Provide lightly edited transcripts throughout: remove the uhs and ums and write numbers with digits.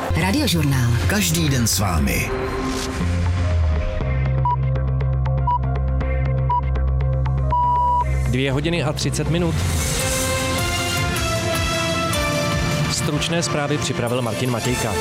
Radiožurnál. Každý den s vámi. Dvě hodiny a 30 minut. Stručné zprávy připravil Martin Matějka.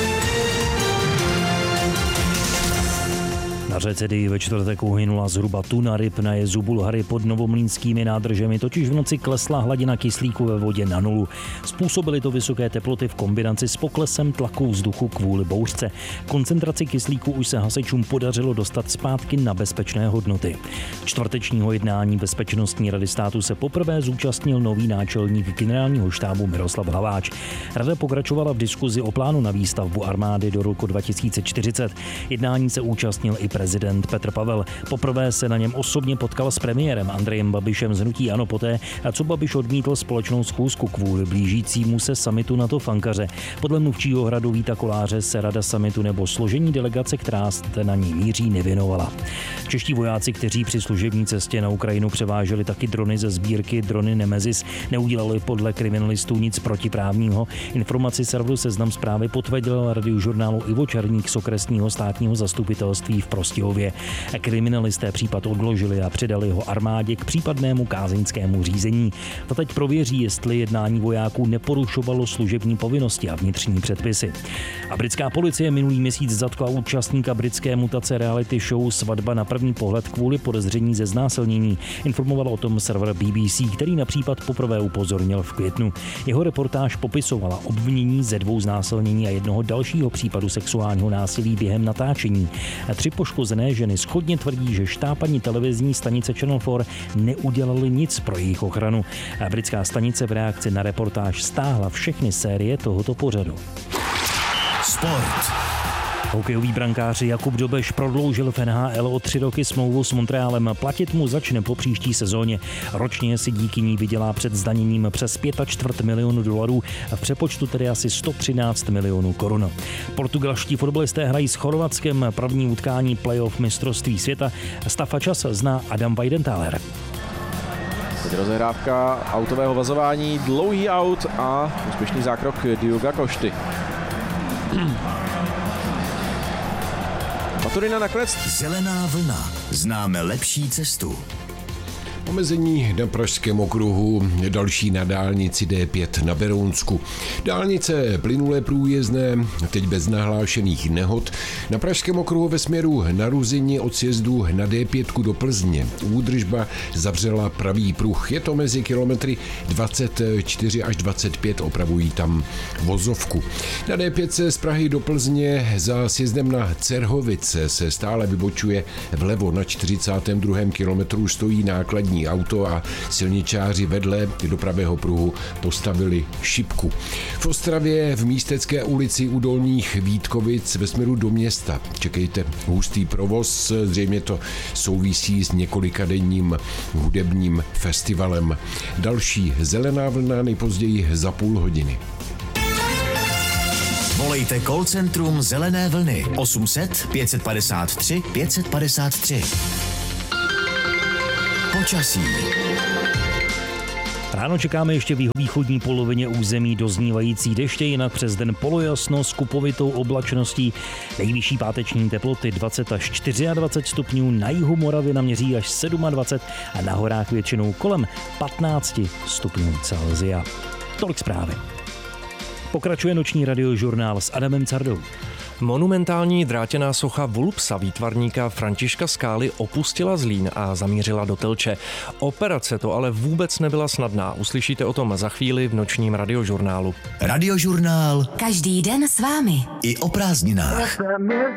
Na řece Dyji ve čtvrtek uhynula zhruba tuna ryb na jezu Bulhary pod novomlýnskými nádržemi, totiž v noci klesla hladina kyslíku ve vodě na nulu. Způsobily to vysoké teploty v kombinaci s poklesem tlaku vzduchu kvůli bouřce. Koncentraci kyslíku už se hasičům podařilo dostat zpátky na bezpečné hodnoty. Čtvrtečního jednání Bezpečnostní rady státu se poprvé zúčastnil nový náčelník generálního štábu Miroslav Hlaváč. Rada pokračovala v diskuzi o plánu na výstavbu armády do roku 2040. Jednání se účastnil i prezident Petr Pavel. Poprvé se na něm osobně potkal s premiérem Andrejem Babišem z hnutí ANO poté, co Babiš odmítl společnou schůzku kvůli blížícímu se summitu NATO v Ankaře. Podle mluvčího Hradu Víta Koláře se rada summitu nebo složení delegace, která se na ní míří, nevěnovala. Čeští vojáci, kteří při služební cestě na Ukrajinu převáželi taky drony ze sbírky drony Nemesis, neudělali podle kriminalistů nic protiprávního. Informaci serveru Seznam Zprávy potvrdil Radiožurnálu Ivo Černík z okresního státního zastupitelství v Prostějově. Kriminalisté případ odložili a předali ho armádě k případnému kázeňskému řízení. To teď prověří, jestli jednání vojáků neporušovalo služební povinnosti a vnitřní předpisy. A britská policie minulý měsíc zatkla účastníka britské mutace reality show Svatba na první pohled kvůli podezření ze znásilnění. Informoval o tom server BBC, který na případ poprvé upozornil v květnu. Jeho reportáž popisovala obvinění ze 2 znásilnění a jednoho dalšího případu sexuálního násilí během natáčení. 3 poškozené ženy shodně tvrdí, že štápaní televizní stanice Channel 4 neudělali nic pro jejich ochranu. Britská stanice v reakci na reportáž stáhla všechny série tohoto pořadu. Sport. Hokejový brankář Jakub Dobeš prodloužil v NHL o 3 roky smlouvu s Montrealem. Platit mu začne po příští sezóně. Ročně si díky ní vydělá před zdaněním přes $5,25 milionu, v přepočtu tedy asi 113 milionů korun. Portugalští fotbalisté hrají s Chorvatskem první utkání playoff mistrovství světa. Stav a čas zná Adam Weidenthaler. Teď rozehrávka autového vazování, dlouhý aut a úspěšný zákrok Dioga Košty. Baturina nakonec. Zelená vlna. Známe lepší cestu. Omezení na Pražském okruhu, další na dálnici D5 na Berounsku. Dálnice plynulé průjezdné, teď bez nahlášených nehod. Na Pražském okruhu ve směru na Ruzyni od sjezdu na D5 do Plzně. Údržba zavřela pravý pruh. Je to mezi kilometry 24 až 25, opravují tam vozovku. Na D5 z Prahy do Plzně za sjezdem na Cerhovice se stále vybočuje vlevo. Na 42. kilometru stojí nákladní auto a silničáři vedle do pravého pruhu postavili šipku. V Ostravě v Místecké ulici u Dolních Vítkovic ve směru do města čekejte hustý provoz, zřejmě to souvisí s několikadenním hudebním festivalem. Další zelená vlna nejpozději za půl hodiny. Volejte call centrum Zelené vlny 800 553 553. Počasí. Ráno čekáme ještě v jihovýchodní polovině území doznívající deště, jinak přes den polojasno s kupovitou oblačností. Nejvyšší páteční teploty 20 až 24 stupňů, na jihu Moravy naměří až 27 a na horách většinou kolem 15 stupňů Celsia. Tolik zprávy. Pokračuje noční radiožurnál s Adamem Cardou. Monumentální drátěná socha Vulpsa výtvarníka Františka Skály opustila Zlín a zamířila do Telče. Operace to ale vůbec nebyla snadná. Uslyšíte o tom za chvíli v nočním radiožurnálu. Radiožurnál. Každý den s vámi. I o prázdninách.